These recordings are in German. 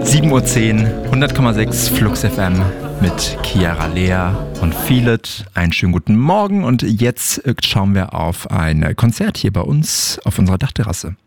7:10 Uhr, 100,6 Flux FM mit Chiara Lea und Feel It. Einen schönen guten Morgen und jetzt schauen wir auf ein Konzert hier bei uns auf unserer Dachterrasse.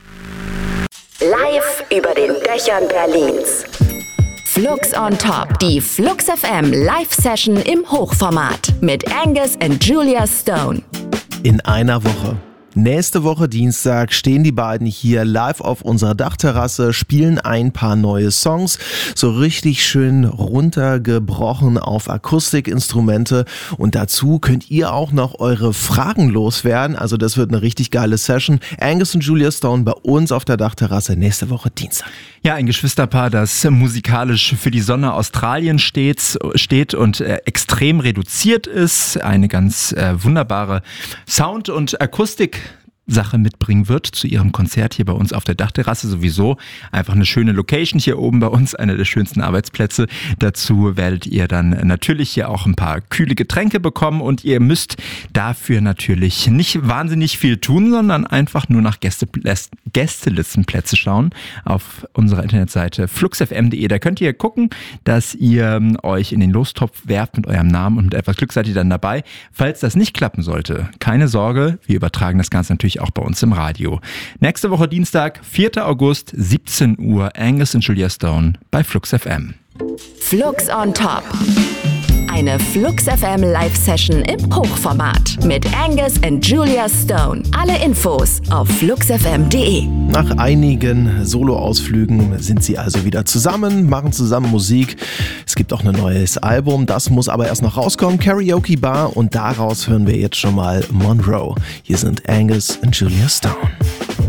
Live über den Dächern Berlins. Flux on Top, die Flux FM Live-Session im Hochformat mit Angus and Julia Stone. In einer Woche. Nächste Woche Dienstag stehen die beiden hier live auf unserer Dachterrasse, spielen ein paar neue Songs, so richtig schön runtergebrochen auf Akustikinstrumente und dazu könnt ihr auch noch eure Fragen loswerden, also das wird eine richtig geile Session. Angus und Julia Stone bei uns auf der Dachterrasse nächste Woche Dienstag. Ja, ein Geschwisterpaar, das musikalisch für die Sonne Australiens steht und extrem reduziert ist, eine ganz wunderbare Sound- und Akustik Sache mitbringen wird zu ihrem Konzert hier bei uns auf der Dachterrasse. Sowieso einfach eine schöne Location hier oben bei uns, einer der schönsten Arbeitsplätze. Dazu werdet ihr dann natürlich hier auch ein paar kühle Getränke bekommen und ihr müsst dafür natürlich nicht wahnsinnig viel tun, sondern einfach nur nach Gästelistenplätze schauen auf unserer Internetseite fluxfm.de. Da könnt ihr gucken, dass ihr euch in den Lostopf werft mit eurem Namen und mit etwas Glück seid ihr dann dabei. Falls das nicht klappen sollte, keine Sorge, wir übertragen das Ganze natürlich auch bei uns im Radio. Nächste Woche Dienstag, 4. August, 17 Uhr, Angus und Julia Stone bei Flux FM. Flux on Top. Eine Flux FM Live-Session im Hochformat mit Angus and Julia Stone. Alle Infos auf fluxfm.de. Nach einigen Soloausflügen sind sie also wieder zusammen, machen zusammen Musik. Es gibt auch ein neues Album, das muss aber erst noch rauskommen, Karaoke Bar, und daraus hören wir jetzt schon mal Monroe. Hier sind Angus und Julia Stone.